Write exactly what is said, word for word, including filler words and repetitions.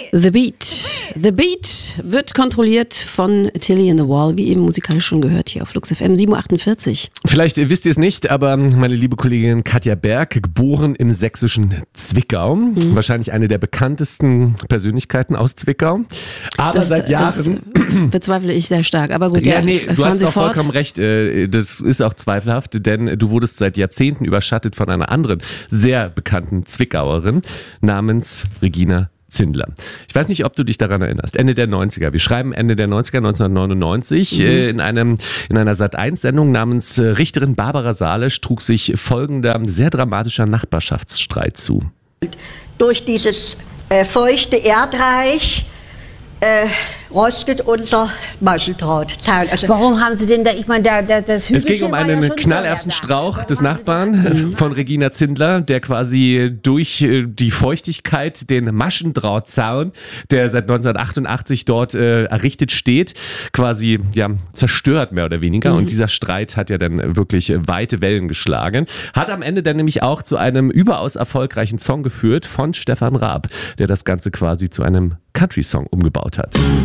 The Beat. The Beat wird kontrolliert von Tilly in the Wall, wie eben musikalisch schon gehört hier auf Flux F M sieben Uhr achtundvierzig. Vielleicht wisst ihr es nicht, aber meine liebe Kollegin Katja Berg, geboren im sächsischen Zwickau, mhm. wahrscheinlich eine der bekanntesten Persönlichkeiten aus Zwickau, aber das, seit Jahren... Das bezweifle ich sehr stark, aber gut, ja, ja, nee, du hast Sie auch fort. vollkommen recht, das ist auch zweifelhaft, denn du wurdest seit Jahrzehnten überschattet von einer anderen sehr bekannten Zwickauerin namens Regina Zindler. Ich weiß nicht, ob du dich daran erinnerst. Ende der neunziger. Wir schreiben Ende der neunziger, neunzehnhundertneunundneunzig. Mhm. Äh, in einem, in einer Sat eins Sendung namens äh, Richterin Barbara Salisch trug sich folgender sehr dramatischer Nachbarschaftsstreit zu. Durch dieses äh, feuchte Erdreich äh, rostet unser Maschendrahtzaun. Also warum haben Sie denn da, ich meine, da, da, das Hügelchen Es ging um einen ja Knallerbsenstrauch des Nachbarn von Regina Zindler, der quasi durch die Feuchtigkeit den Maschendrahtzaun, der seit neunzehnhundertachtundachtzig dort äh, errichtet steht, quasi ja zerstört mehr oder weniger. Mhm. Und dieser Streit hat ja dann wirklich weite Wellen geschlagen. Hat am Ende dann nämlich auch zu einem überaus erfolgreichen Song geführt von Stefan Raab, der das Ganze quasi zu einem Country-Song umgebaut hat.